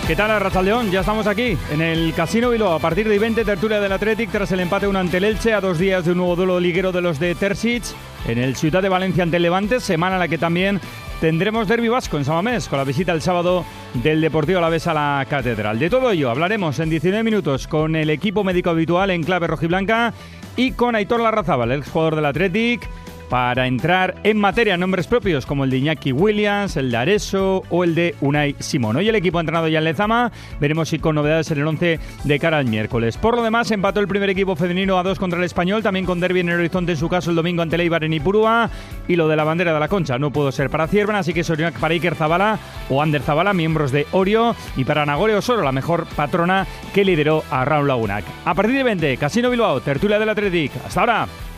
¿Qué tal, Arratsaldeón? Ya estamos aquí, en el Casino Bilbao. A partir de 20, tertulia del Athletic tras el empate 1 ante el Elche, a 2 días de un nuevo duelo liguero de los de Terzic, en el Ciutat de Valencia ante el Levante, semana en la que también tendremos derbi vasco en San Mamés, con la visita el sábado del Deportivo Alavés a la Catedral. De todo ello hablaremos en 19 minutos con el equipo médico habitual en clave rojiblanca y con Aitor Larrazábal, el exjugador del Athletic, para entrar en materia, nombres propios como el de Iñaki Williams, el de Areso o el de Unai Simón. Hoy el equipo ha entrenado ya en Lezama, veremos si con novedades en el 11 de cara al miércoles. Por lo demás, empató el primer equipo femenino a 2 contra el Español, también con derbi en el horizonte en su caso el domingo ante el Eibar en Ipurúa, y lo de la bandera de la Concha no pudo ser para Ciervan, así que Soriak para Iker Zabala o Ander Zabala, miembros de Orio, y para Nagore Osoro, la mejor patrona que lideró a Raúl Lagunac. A partir de 20, Casino Bilbao, tertulia del Athletic. Hasta ahora.